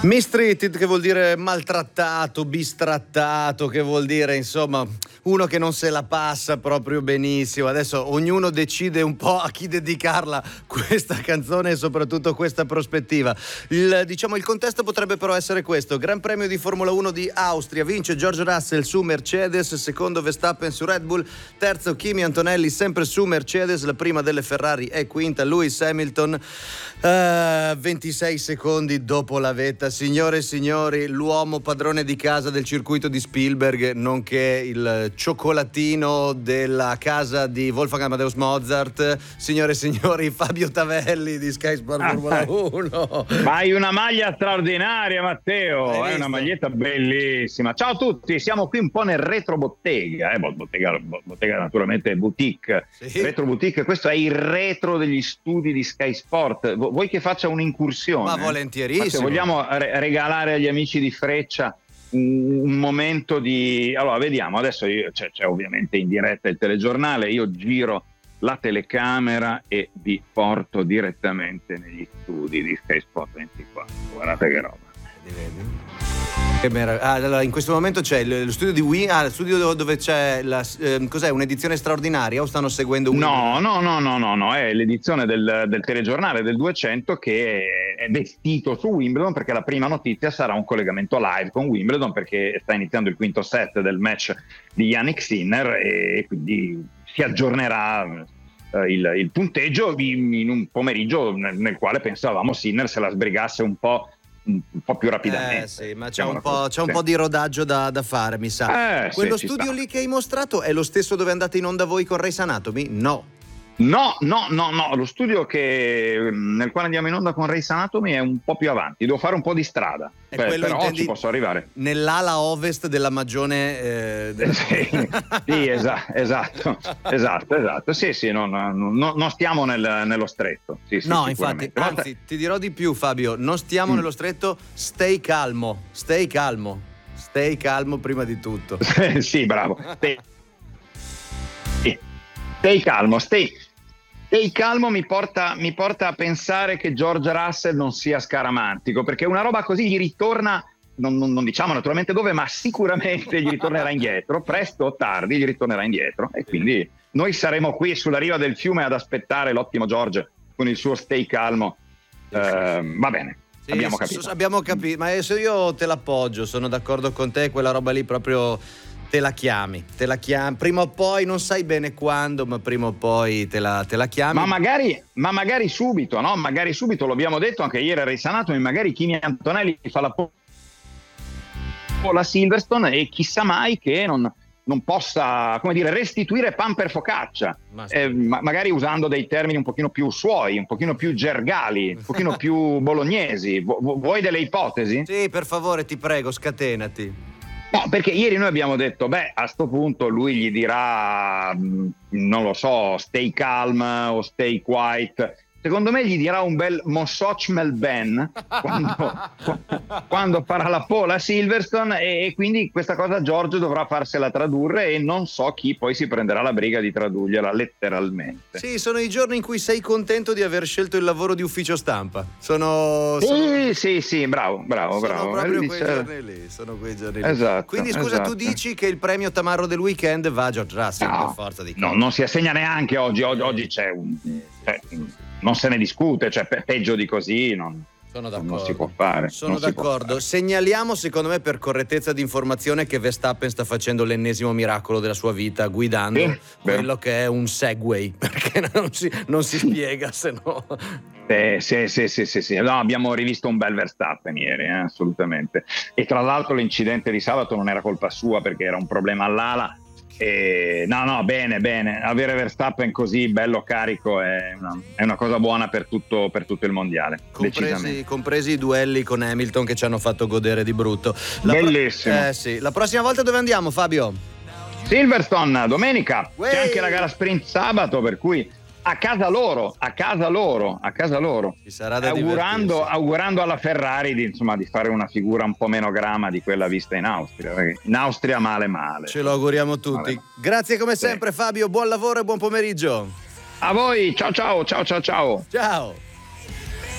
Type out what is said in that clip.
Mistreated, che vuol dire maltrattato, bistrattato, che vuol dire insomma uno che non se la passa proprio benissimo. Adesso ognuno decide un po' a chi dedicarla questa canzone e soprattutto questa prospettiva. Il contesto potrebbe però essere questo: Gran Premio di Formula 1 di Austria, vince George Russell su Mercedes, secondo Verstappen su Red Bull, terzo Kimi Antonelli sempre su Mercedes, la prima delle Ferrari è quinta Lewis Hamilton. 26 secondi dopo la vetta, signore e signori, l'uomo padrone di casa del circuito di Spielberg, nonché il cioccolatino della casa di Wolfgang Amadeus Mozart, signore e signori, Fabio Tavelli di Sky Sport Formula 1. Ma hai una maglia straordinaria, Matteo, è una maglietta bellissima. Ciao a tutti, siamo qui un po' nel retro bottega, bottega naturalmente boutique, sì. Retro boutique, questo è il retro degli studi di Sky Sport. Vuoi che faccia un'incursione? Ma volentierissimo. Vogliamo regalare agli amici di Freccia un momento di... Allora, vediamo, adesso c'è ovviamente in diretta il telegiornale, io giro la telecamera e vi porto direttamente negli studi di Sky Sport 24. Guardate che roba. Vedi? Allora, in questo momento c'è lo studio di Wii, lo studio dove c'è cos'è, un'edizione straordinaria o stanno seguendo un... No, è l'edizione del telegiornale del 200 che è vestito su Wimbledon, perché la prima notizia sarà un collegamento live con Wimbledon, perché sta iniziando il quinto set del match di Jannik Sinner e quindi si aggiornerà il punteggio in un pomeriggio nel quale pensavamo Sinner se la sbrigasse un po' più rapidamente. Sì, ma c'è un po' di rodaggio da fare, mi sa. Quello studio lì che hai mostrato è lo stesso dove andate in onda voi con Race Anatomy? No, lo studio nel quale andiamo in onda con Race Anatomy è un po' più avanti, devo fare un po' di strada, però ci posso arrivare. Nell'ala ovest della Magione Sì, esatto. Sì, non stiamo nello stretto. Sì, no, infatti, anzi, ti dirò di più, Fabio, non stiamo nello stretto, stai calmo prima di tutto. Sì, bravo. Stay calmo mi porta a pensare che George Russell non sia scaramantico, perché una roba così gli ritorna, non diciamo naturalmente dove, ma sicuramente gli ritornerà indietro, presto o tardi gli ritornerà indietro, e quindi noi saremo qui sulla riva del fiume ad aspettare l'ottimo George con il suo stay calmo. Va bene. Sì, abbiamo capito, ma adesso io te l'appoggio, sono d'accordo con te, quella roba lì proprio... Te la chiami, prima o poi, non sai bene quando, ma prima o poi te la chiami. Ma magari subito, no? Magari subito, lo abbiamo detto anche ieri a Race Anatomy, magari Kimi Antonelli fa la Silverstone e chissà mai che non possa, come dire, restituire pan per focaccia, magari usando dei termini un pochino più suoi, un pochino più gergali, un pochino più bolognesi. Vuoi delle ipotesi? Sì, per favore, ti prego, scatenati. No, perché ieri noi abbiamo detto, a sto punto lui gli dirà, non lo so, stay calm o stay quiet. Secondo me gli dirà un bel Mosoch Melben quando farà la pole a Silverstone, e quindi questa cosa George dovrà farsela tradurre, e non so chi poi si prenderà la briga di tradurgliela letteralmente. Sì, sono i giorni in cui sei contento di aver scelto il lavoro di ufficio stampa. Sì, bravo. Sono proprio quei giorni lì. Esatto, quindi scusa, tu dici che il premio tamarro del weekend va a George Russell, per forza di cose. No, non si assegna neanche oggi c'è non se ne discute, cioè peggio di così non si può fare. Sono d'accordo. Segnaliamo, secondo me, per correttezza di informazione, che Verstappen sta facendo l'ennesimo miracolo della sua vita guidando quello che è un Segway, perché non si spiega se no. Sì. No, abbiamo rivisto un bel Verstappen ieri, assolutamente. E tra l'altro l'incidente di sabato non era colpa sua, perché era un problema all'ala. Bene. Avere Verstappen così bello carico è una cosa buona per tutto il mondiale. Compresi i duelli con Hamilton che ci hanno fatto godere di brutto. Bellissimo. Sì. La prossima volta dove andiamo, Fabio? Silverstone, domenica. C'è anche la gara sprint sabato, per cui a casa loro. Ci sarà da augurando alla Ferrari di fare una figura un po' meno grama di quella vista in Austria, perché in Austria male. Ce lo auguriamo tutti. Grazie come sempre, Fabio, buon lavoro e buon pomeriggio. A voi, ciao. Ciao.